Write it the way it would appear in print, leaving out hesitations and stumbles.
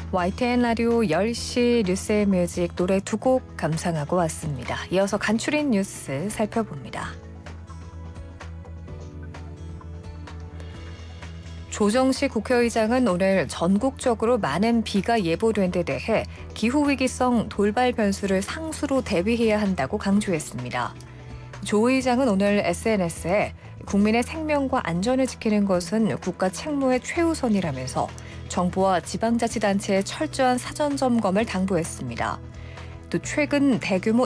YTN 라디오 10시 뉴스앤뮤직 노래 두 곡 감상하고 왔습니다. 이어서 간추린 뉴스 살펴봅니다. 조정식 국회의장은 오늘 전국적으로 많은 비가 예보된 데 대해 기후위기성 돌발 변수를 상수로 대비해야 한다고 강조했습니다. 조 의장은 오늘 SNS에 국민의 생명과 안전을 지키는 것은 국가 책무의 최우선이라면서 정부와 지방자치단체의 철저한 사전 점검을 당부했습니다. 또 최근 대규모